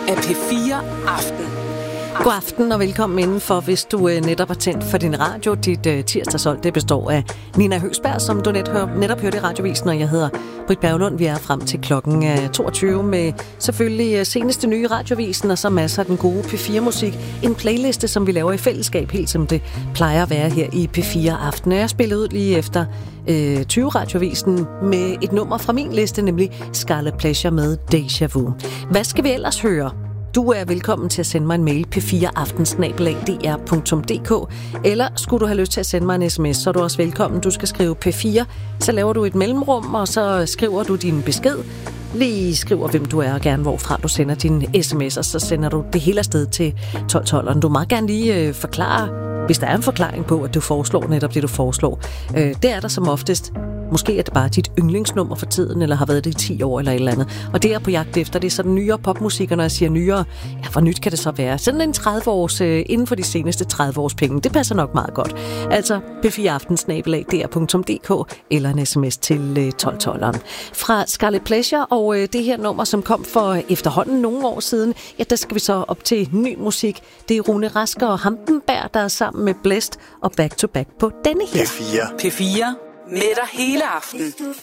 af P4 Aften. God aften og velkommen indenfor, hvis du netop har tændt for din radio. Dit tirsdagshold, det består af Nina Høgsberg, som du netop hørte i radiovisen, og jeg hedder Britt Berglund. Vi er frem til klokken 22 med selvfølgelig seneste nye radiovisen, og så masser af den gode P4-musik. En playliste, som vi laver i fællesskab, helt som det plejer at være her i P4 Aften. Jeg spillede ud lige efter 20-radiovisen med et nummer fra min liste, nemlig Scarlet Pleasure med Deja Vu. Hvad skal vi ellers høre? Du er velkommen til at sende mig en mail p4aften@dr.dk, eller skulle du have lyst til at sende mig en sms, så er du også velkommen. Du skal skrive P4, så laver du et mellemrum, og så skriver du din besked. Lige skriver, hvem du er, og gerne hvorfra du sender din sms, og så sender du det hele afsted til 1212'eren. Du må gerne lige forklare, hvis der er en forklaring på, at du foreslår netop det, du foreslår. Det er der som oftest. Måske er det bare dit yndlingsnummer for tiden, eller har været det i 10 år, eller et eller andet. Og det er på jagt efter, det er sådan nyere popmusik, og når jeg siger nyere, ja, hvor nyt kan det så være? Sådan en 30 års, inden for de seneste 30 års penge, det passer nok meget godt. Altså p4aften@dr.dk, eller en sms til 1212'eren. Fra Scarlet Pleasure, og det her nummer, som kom for efterhånden nogle år siden, ja, der skal vi så op til ny musik. Det er Rune Rasker og Hampenberg, der er sammen med Blæst og Back to Back på denne her. P4 med dig hele aften. Hvis du